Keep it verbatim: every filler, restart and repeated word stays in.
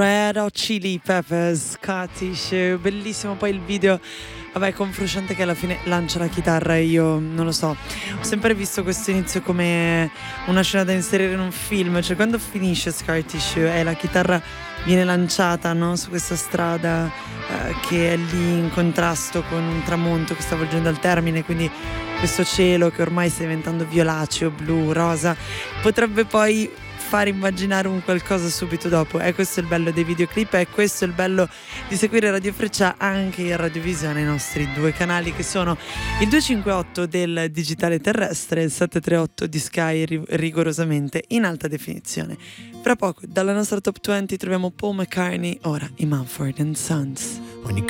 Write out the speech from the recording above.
Red Hot Chili Peppers, Scar Tissue, bellissimo. Poi il video, vabbè, con Frusciante che alla fine lancia la chitarra e io non lo so, ho sempre visto questo inizio come una scena da inserire in un film, cioè quando finisce Scar Tissue e la chitarra viene lanciata, no, su questa strada eh, che è lì in contrasto con un tramonto che sta volgendo al termine, quindi questo cielo che ormai sta diventando violaceo, blu, rosa, potrebbe poi far immaginare un qualcosa subito dopo. E questo è il bello dei videoclip, e questo è il bello di seguire Radio Freccia anche in radiovisione, i nostri due canali che sono il duecentocinquantotto del digitale terrestre e il settecentotrentotto di Sky ri- rigorosamente in alta definizione. Fra poco dalla nostra top venti troviamo Paul McCartney, ora i Mumford and Sons. When you